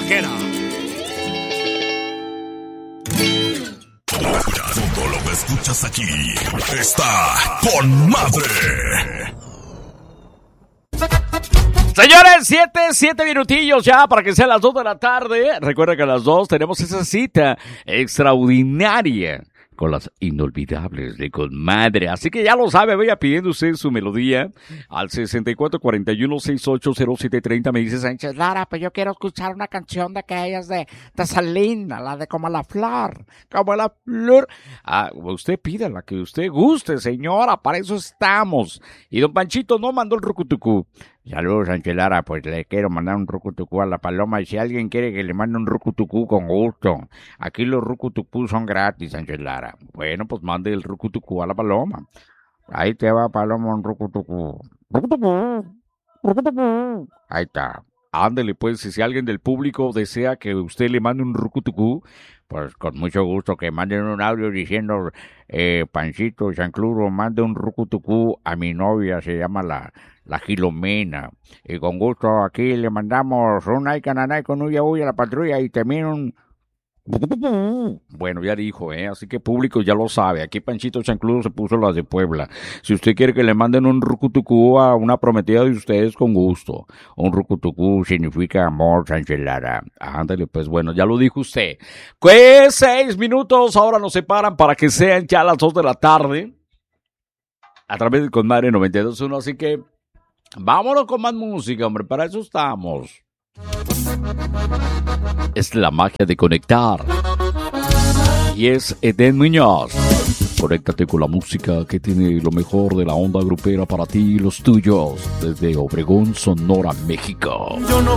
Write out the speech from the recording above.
Tiquera. Todo lo que escuchas aquí está con madre. Señores, 7 minutillos ya para que sean las 2 de la tarde. Recuerda que a las 2 tenemos esa cita extraordinaria con las inolvidables de Conmadre. Así que ya lo sabe, vaya pidiendo usted su melodía al 6441-680730. Me dice Sánchez Lara, pues yo quiero escuchar una canción de aquellas de Salina, la de Como la Flor, Como la Flor. Ah, usted pida la que usted guste, señora, para eso estamos. Y don Panchito no mandó el rucutucú. Saludos, Sánchez Lara, pues le quiero mandar un rucutucú a la Paloma, y si alguien quiere que le mande un rucutucú, con gusto. Aquí los rucutucú son gratis, Sánchez Lara. Bueno, pues mande el rucutucú a la Paloma. Ahí te va, Paloma, un rucutucú. Rucutucú, rucutucú. Ahí está. Ándele, pues, si alguien del público desea que usted le mande un rucutucú, pues con mucho gusto que manden un audio diciendo, Panchito Chancluro, mande un rucutucú a mi novia, se llama la Gilomena. Y con gusto aquí le mandamos un ay cananay con uya a la patrulla y también un... Bueno, ya dijo, así que público ya lo sabe. Aquí Panchito Chancludo se puso las de Puebla. Si usted quiere que le manden un rucutucú a una prometida de ustedes, con gusto. Un rucutucú significa amor, Sánchez Lara. Ándale, pues bueno, ya lo dijo usted. Pues 6 minutos ahora nos separan para que sean ya las 2 de la tarde. A través de Conmadre 92.1, así que vámonos con más música, hombre, para eso estamos. Es la magia de conectar. Y es Eden Muñoz. Conéctate con la música que tiene lo mejor de la onda grupera para ti y los tuyos. Desde Obregón, Sonora, México. Yo no